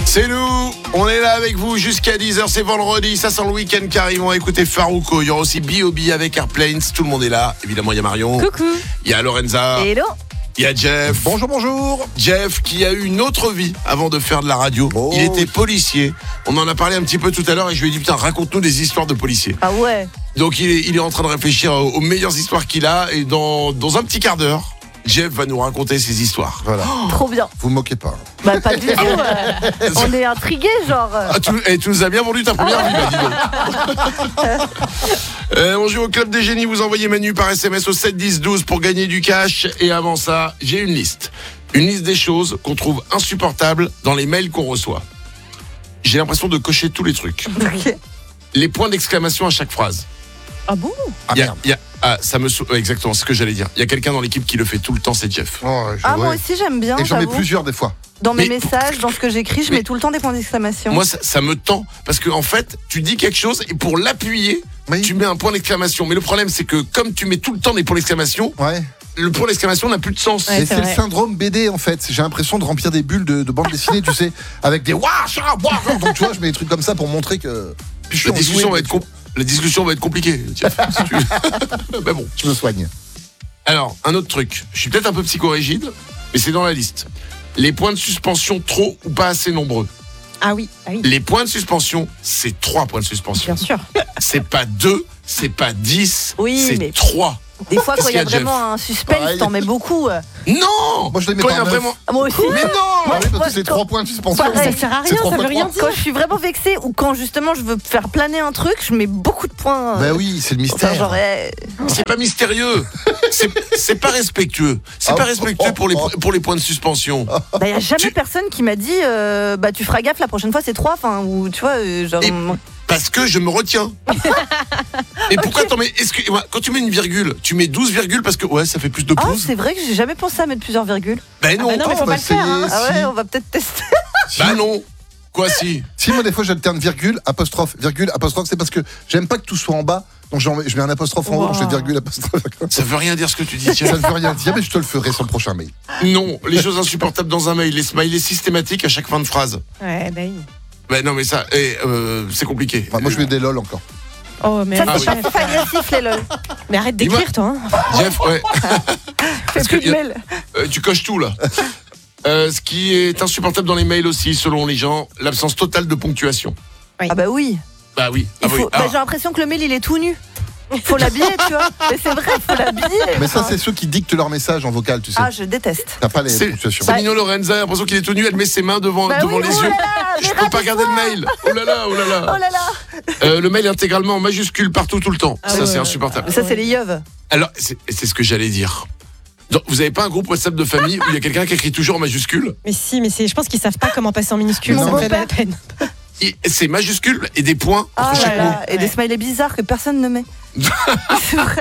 C'est nous, on est là avec vous jusqu'à 10h, c'est vendredi, ça sent le week-end qui arrive, on va écouter Farouko, il y aura aussi B.O.B avec Airplanes, tout le monde est là, évidemment il y a Marion, Coucou. il y a Lorenza, Hello. il y a Jeff. Bonjour. Jeff qui a eu une autre vie avant de faire de la radio, Oh. il était policier, on en a parlé un petit peu tout à l'heure et je lui ai dit putain raconte-nous des histoires de policiers. Ah ouais. Donc il est en train de réfléchir aux meilleures histoires qu'il a et dans un petit quart d'heure, Jeff va nous raconter ses histoires. Voilà. Trop bien. Vous moquez pas. Bah pas du tout. On est intrigués genre. Ah, tu nous as bien vendu ta première vie, bah, dis donc. On joue au Club des Génies, vous envoyez Manu par SMS au 7 10 12 pour gagner du cash. Et avant ça, j'ai une liste. Une liste des choses qu'on trouve insupportables dans les mails qu'on reçoit. J'ai l'impression de cocher tous les trucs. Ok. Les points d'exclamation à chaque phrase. Ah bon? Ah merde. Exactement, c'est ce que j'allais dire. Il y a quelqu'un dans l'équipe qui le fait tout le temps, c'est Jeff. Oh, Ah ouais. moi aussi j'aime bien. Et j'en mets j'avoue. plusieurs des fois. Dans mes Mais- messages, dans ce que j'écris, je Mais- mets tout le temps des points d'exclamation. Moi, ça me tend. Parce que en fait, tu dis quelque chose et pour l'appuyer, Oui. tu mets un point d'exclamation. Mais le problème, c'est que comme tu mets tout le temps des points d'exclamation, Ouais. le point d'exclamation n'a plus de sens. Ouais, Et c'est c'est le vrai. syndrome BD en fait. J'ai l'impression de remplir des bulles de bande dessinée, tu sais, avec des waouh, donc tu vois, je mets des trucs comme ça pour montrer que. Puis je La suis discussion, enjoué, la discussion va être compliquée. Jeff, si tu veux. Mais bon. Je me soigne. Alors, un autre truc. Je suis peut-être un peu psychorigide, mais c'est dans la liste. Les points de suspension trop ou pas assez nombreux. Ah oui. Les points de suspension, c'est 3 points de suspension. Bien sûr. C'est pas 2, c'est pas 10, Oui, c'est mais- 3. Des fois Qu'est-ce quand il y a qu'il y a, vraiment un suspense, Pareil. t'en mets beaucoup. Non. Moi, je les mets Quand par il y a neuf. vraiment. Ah, moi aussi. Mais non. Ah oui, parce moi, que c'est quand- 3 points de suspension. Pareil. Ça sert à C'est rien, trois ça fois veut rien trois. dire. Quand je suis vraiment vexée ou quand justement je veux faire planer un truc, je mets beaucoup de points. Bah oui, c'est le Enfin, mystère. genre, C'est pas mystérieux. C'est pas respectueux. C'est Ah, pas respectueux pour oh. les points de suspension. bah y a jamais Tu- personne qui m'a dit bah tu feras gaffe la prochaine fois c'est 3 enfin ou tu vois genre Et- Parce que je me retiens. Et pourquoi t'en mets. Quand tu mets une virgule, tu mets 12 virgules parce que ouais, ça fait plus de Ah pouces. c'est vrai que j'ai jamais pensé à mettre plusieurs virgules. Ben non. Ah bah non, mais faut On va pas le faire, hein. essayer, Ah ouais si. on va peut-être tester. Bah non. Quoi si? Si moi des fois j'alterne virgule, apostrophe, c'est parce que j'aime pas que tout soit en bas. Donc je mets un apostrophe en haut, Wow. je fais virgule, apostrophe. Ça veut rien dire ce que tu dis. Ça Tiens. ne veut rien dire, mais je te le ferai sur le prochain mail. Non, les choses insupportables dans un mail, les smileys systématiques à chaque fin de phrase. Ouais, bah oui. Ben non mais ça, c'est compliqué. Enfin, moi je mets des lol encore. Oh, mais Ça Ah c'est oui. pas passif agressif les lol. Mais arrête Dis-moi. d'écrire, toi. Hein. Jeff, ouais. Fais que plus de mail. Tu coches tout là. Ce qui est insupportable dans les mails aussi, selon les gens, l'absence totale de ponctuation. Ah bah oui. Bah oui. Il Ah oui. faut, bah, j'ai l'impression que le mail il est tout nu. Faut l'habiller tu vois. Mais c'est vrai faut l'habiller. Mais ça Enfin. c'est ceux qui dictent leur message en vocal, tu sais. Ah je déteste. T'as pas les C'est ponctuations. Mignon Lorenza, j'ai l'impression qu'il est tout nu, elle met ses mains devant, Bah devant oui, les oh yeux. là là, Je mais peux pas regarder le mail. Oh là là, oh là Oh là. là là. Le mail est intégralement en majuscule partout, tout le temps. Ah ça, ouais, c'est ouais. insupportable. Mais ça c'est les yeux. Alors, c'est ce que j'allais dire. Donc, vous avez pas un groupe WhatsApp de famille où il y a quelqu'un qui écrit toujours en majuscule? Mais si, mais je pense qu'ils savent pas comment passer en minuscule. Mon Ça me fait beau-père. la peine. C'est majuscule et des points Ah entre là chaque mot. là. Et des Ouais. smileys bizarres que personne ne met. C'est vrai.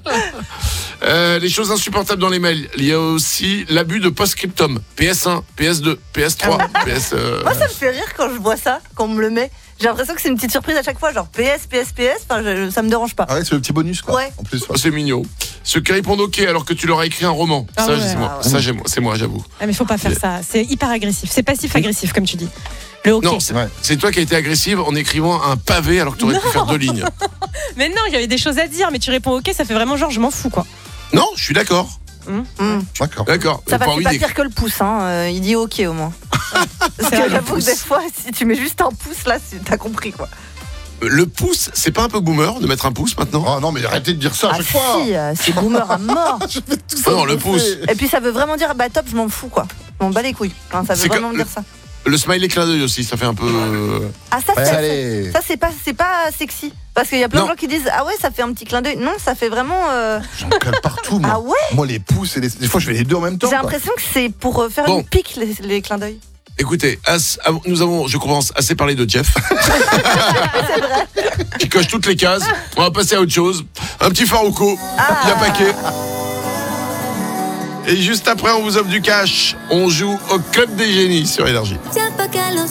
Les choses insupportables dans les mails. Il y a aussi l'abus de post-scriptum. PS1, PS2, PS3, PS. Moi, ça me fait rire quand je vois ça, quand on me le met. J'ai l'impression que c'est une petite surprise à chaque fois, genre PS, PS, PS. Enfin, ça me dérange pas. Ah ouais, c'est le petit bonus quoi. Ouais. En plus. Oh, c'est mignon. Ceux qui répondent OK alors que tu leur as écrit un roman. Ah ça, ouais. c'est moi. Ah ouais. Ça, c'est moi, j'avoue. Ah, mais faut pas faire ça. C'est hyper agressif. C'est passif-agressif, comme tu dis. Le OK. Non, Ouais. c'est toi qui as été agressive en écrivant un pavé alors que tu aurais pu faire 2 lignes. Mais non, il y avait des choses à dire, mais tu réponds OK, ça fait vraiment genre, je m'en fous, quoi. Non, je suis d'accord. D'accord. D'accord. Ça Pas va, envie c'est pas d'écrire. pire que le pouce, hein. Il dit OK au moins. Parce que vrai, le j'avoue que pouce. des fois, si tu mets juste un pouce là, t'as compris quoi. Le pouce, c'est pas un peu boomer de mettre un pouce maintenant? Oh non, mais arrêtez de dire ça à Ah chaque fois. si, c'est boomer à mort. Je fais tout Ah non, le bouffer. pouce. Et puis ça veut vraiment dire bah top, je m'en fous quoi. Je m'en bats les couilles. Enfin, ça veut C'est vraiment comme- dire ça. Le smiley clin d'œil aussi, ça fait un peu. Ah ça, Ouais, c'est- allez. ça c'est pas sexy. Parce qu'il y a plein Non. de gens qui disent ah ouais ça fait un petit clin d'œil. Non, ça fait vraiment. J'en colle partout, moi. Ah ouais. Moi, les pouces et les. Des fois, je fais les deux en même temps. J'ai quoi. l'impression que c'est pour faire Bon. une pique les clins d'œil. Écoutez, nous avons, je commence, assez parlé de Jeff. Qui coche toutes les cases. On va passer à autre chose. Un petit Farouko. Il y a paquet. Et juste après, on vous offre du cash. On joue au Club des Génies sur Énergie. Te apaga los